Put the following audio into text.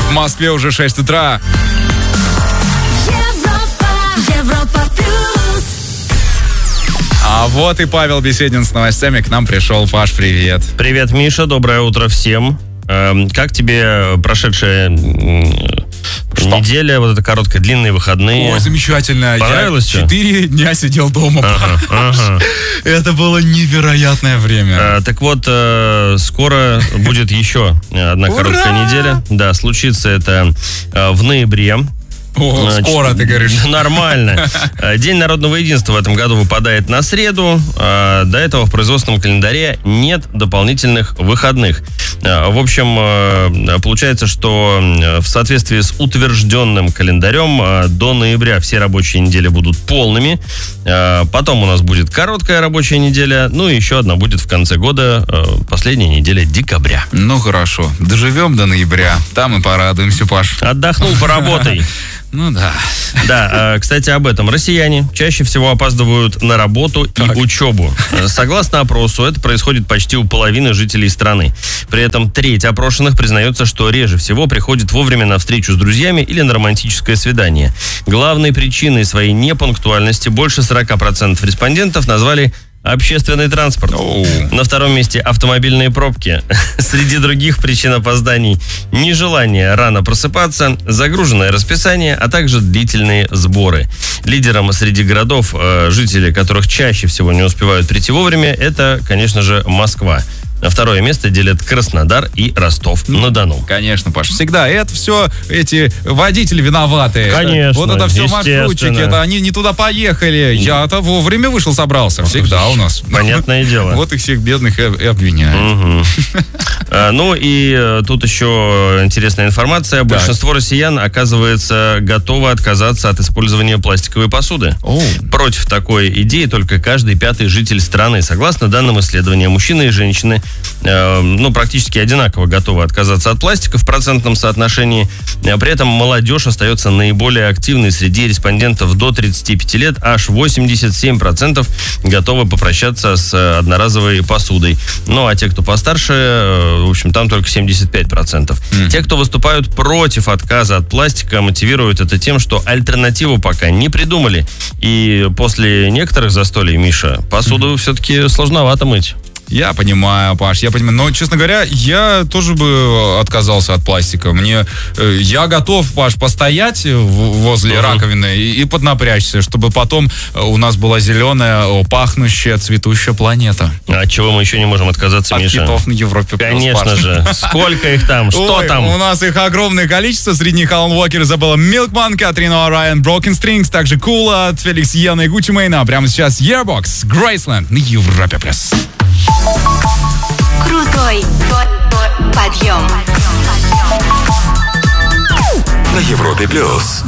В Москве уже 6 утра. Европа плюс. А вот и Павел Беседин с новостями к нам пришел. Паш, привет. Привет, Миша, доброе утро всем. Как тебе прошедшая неделя, вот эта короткая, длинные выходные? Ой, замечательно. Понравилось? Я 4 дня сидел дома. Ага. Это было невероятное время. Так вот, скоро будет еще одна короткая неделя. Да, случится это в ноябре. О, скоро, ты говоришь. Нормально. День народного единства в этом году выпадает на среду. До этого в производственном календаре нет дополнительных выходных. В общем, получается, что в соответствии с утвержденным календарем до ноября все рабочие недели будут полными. Потом у нас будет короткая рабочая неделя. Ну и еще одна будет в конце года, последняя неделя декабря. Ну хорошо, доживем до ноября. Там и порадуемся, Паш. Отдохнул, поработай. Ну да. Да, кстати, об этом. Россияне чаще всего опаздывают на работу и учебу. Согласно опросу, это происходит почти у половины жителей страны. При этом треть опрошенных признается, что реже всего приходит вовремя на встречу с друзьями или на романтическое свидание. Главной причиной своей непунктуальности больше 40% респондентов назвали общественный транспорт. На втором месте автомобильные пробки. Среди других причин опозданий нежелание рано просыпаться, загруженное расписание, а также длительные сборы. Лидером среди городов, жители которых чаще всего не успевают прийти вовремя, это, конечно же, Москва. Второе место делят Краснодар и Ростов-на-Дону. Конечно, Паш, всегда. Это все все водители виноваты. Конечно, вот это все маршрутчики, это они не туда поехали. Я-то вовремя вышел, собрался. Всегда у нас. Понятное дело. Вот их всех бедных и обвиняют. Ну и тут еще интересная информация. Большинство россиян, оказывается, готовы отказаться от использования пластиковой посуды. Против такой идеи только каждый пятый житель страны. Согласно данным исследования, мужчины и женщины практически одинаково готовы отказаться от пластика в процентном соотношении. При этом молодежь остается наиболее активной среди респондентов до 35 лет. Аж 87% готовы попрощаться с одноразовой посудой. Ну, а те, кто постарше, в общем, там только 75%. Те, кто выступают против отказа от пластика, мотивируют это тем, что альтернативу пока не придумали. И после некоторых застолий, Миша, посуду все-таки сложновато мыть. Я понимаю, Паш, я понимаю. Но, честно говоря, я тоже бы отказался от пластика. Я готов, Паш, постоять возле раковины и поднапрячься, чтобы потом у нас была зеленая, пахнущая, цветущая планета. А от чего мы еще не можем отказаться, Миша? От китов на Европе+. Конечно же. Сколько их там? Что там? У нас их огромное количество. Среди них Алан Уокер, Изабелла Милкман, Катрина Орайан, Broken Strings, также Кула от Феликс Йена и Гуччи Мэйна. Прямо сейчас Yearbox, Graceland на Европе+. Крутой подъем. На Европе+.